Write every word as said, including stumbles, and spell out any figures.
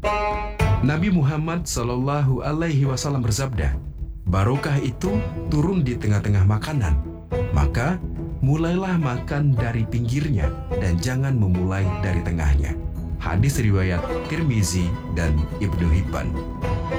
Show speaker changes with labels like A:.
A: Nabi Muhammad Shallallahu Alaihi Wasallam bersabda, barokah itu turun di tengah-tengah makanan, maka mulailah makan dari pinggirnya dan jangan memulai dari tengahnya. Hadis riwayat Tirmizi dan Ibnu Hibban.